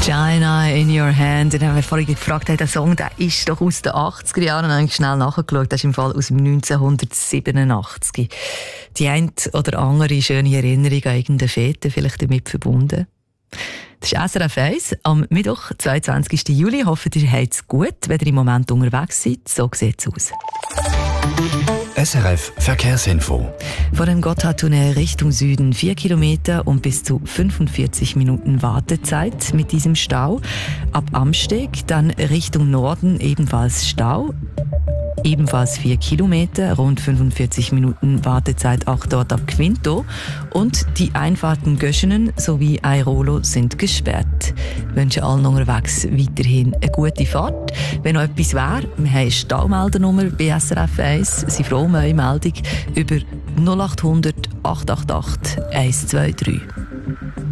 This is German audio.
China in your hand. Und wenn vorhin gefragt hat, der Song, der ist doch aus den 80er Jahren, habe ich schnell nachgeschaut. Das ist im Fall aus dem 1987. Die eine oder andere schöne Erinnerung an irgendeine Fete vielleicht damit verbunden. Das ist SRF 1 am Mittwoch, 22. Juli. Ich hoffe, ihr habt es gut, wenn ihr im Moment unterwegs seid. So sieht es aus. SRF Verkehrsinfo. Von dem Gotthardtunnel Richtung Süden 4 Kilometer und bis zu 45 Minuten Wartezeit mit diesem Stau. Ab Amsteg dann Richtung Norden ebenfalls Stau. Ebenfalls 4 Kilometer, rund 45 Minuten Wartezeit auch dort ab Quinto. Und die Einfahrten Göschenen sowie Airolo sind gesperrt. Ich wünsche allen unterwegs weiterhin eine gute Fahrt. Wenn noch etwas wäre, wir haben eine Staumeldernummer bei SRF 1. Sie froh um eure Meldung über 0800 888 123.